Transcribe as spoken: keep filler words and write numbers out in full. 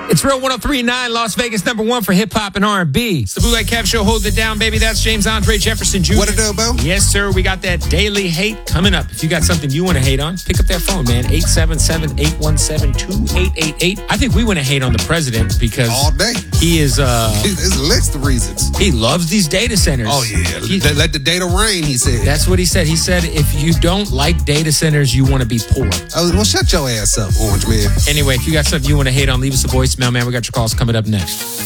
It's Real one oh three point nine, Las Vegas, number one for hip-hop and R and B. It's the Bootleg Kev Show. Hold it down, baby. That's James Andre Jefferson Junior What it do, Bo? Yes, sir. We got that daily hate coming up. If you got something you want to hate on, pick up that phone, man. eight seven seven, eight one seven, two eight eight eight. I think we want to hate on the president because all day he is... uh There's a list of reasons. He loves these data centers. Oh, yeah. He, Let the data rain, he said. That's what he said. He said, if you don't like data centers, you want to be poor. Oh, well, shut your ass up, Orange Man. Anyway, if you got something you want to hate on, leave us a voicemail, man. We got your calls coming up next.